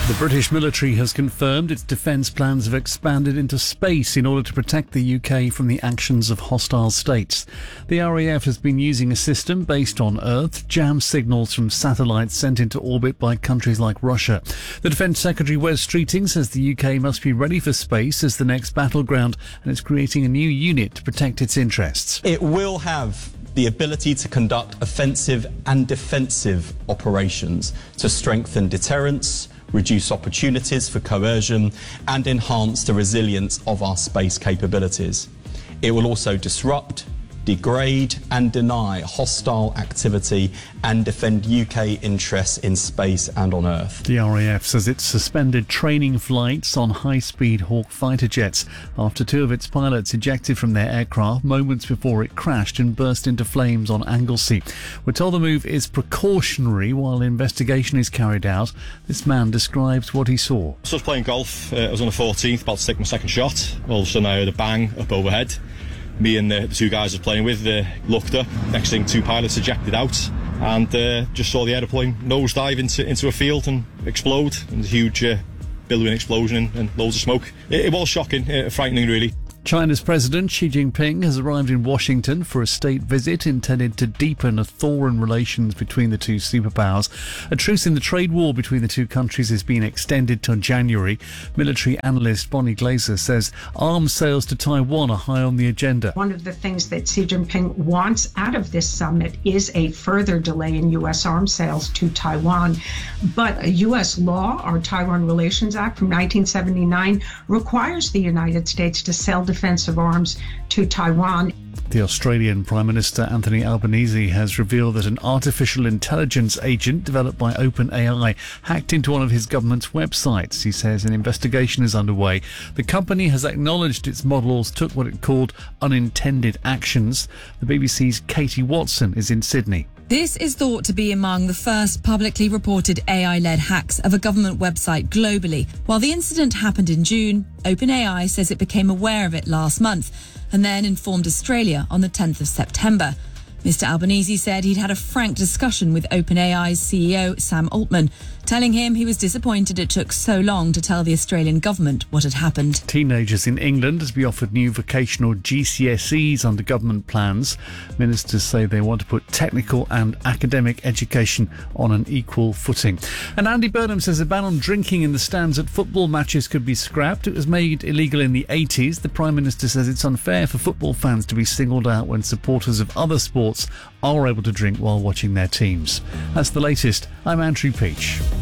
The British military has confirmed its defence plans have expanded into space in order to protect the UK from the actions of hostile states. The RAF has been using a system based on Earth, jam signals from satellites sent into orbit by countries like Russia. The Defence Secretary Wes Streeting says the UK must be ready for space as the next battleground, and is creating a new unit to protect its interests. It will have the ability to conduct offensive and defensive operations to strengthen deterrence, reduce opportunities for coercion, and enhance the resilience of our space capabilities. It will also disrupt, degrade and deny hostile activity and defend UK interests in space and on Earth. The RAF says it's suspended training flights on high-speed Hawk fighter jets after two of its pilots ejected from their aircraft moments before it crashed and burst into flames on Anglesey. We're told the move is precautionary while investigation is carried out. This man describes what he saw. So I was playing golf. I was on the 14th, about to take my second shot. All of a sudden I heard a bang up overhead. Me and the two guys I was playing with looked up. Next thing, two pilots ejected out, and just saw the aeroplane nosedive into a field and explode. And a huge billowing explosion and loads of smoke. It was shocking, frightening really. China's President Xi Jinping has arrived in Washington for a state visit intended to deepen a thorn relations between the two superpowers. A truce in the trade war between the two countries has been extended till January. Military analyst Bonnie Glaser says arms sales to Taiwan are high on the agenda. One of the things that Xi Jinping wants out of this summit is a further delay in U.S. arms sales to Taiwan. But a U.S. law, our Taiwan Relations Act from 1979, requires the United States to sell defensive arms to Taiwan. The Australian Prime Minister Anthony Albanese has revealed that an artificial intelligence agent developed by OpenAI hacked into one of his government's websites. He says an investigation is underway. The company has acknowledged its models took what it called unintended actions. The BBC's Katie Watson is in Sydney. This is thought to be among the first publicly reported AI-led hacks of a government website globally. While the incident happened in June, OpenAI says it became aware of it last month and then informed Australia on the 10th of September. Mr. Albanese said he'd had a frank discussion with OpenAI's CEO, Sam Altman, telling him he was disappointed it took so long to tell the Australian government what had happened. Teenagers in England has been offered new vocational GCSEs under government plans. Ministers say they want to put technical and academic education on an equal footing. And Andy Burnham says a ban on drinking in the stands at football matches could be scrapped. It was made illegal in the 80s. The Prime Minister says it's unfair for football fans to be singled out when supporters of other sports are able to drink while watching their teams. That's the latest. I'm Andrew Peach.